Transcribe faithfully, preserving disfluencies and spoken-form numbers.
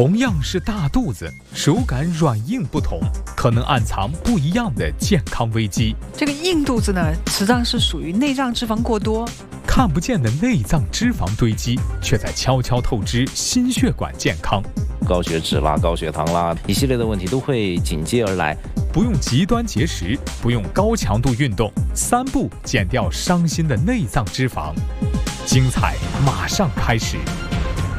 同样是大肚子，手感软硬不同，可能暗藏不一样的健康危机。 这个硬肚子呢，实际上是属于内脏脂肪过多， 看不见的内脏脂肪堆积，却在悄悄透支心血管健康。 高血脂啦、高血糖啦，一系列的问题都会紧接而来。 不用极端节食，不用高强度运动，三步减掉伤心的内脏脂肪。精彩马上开始。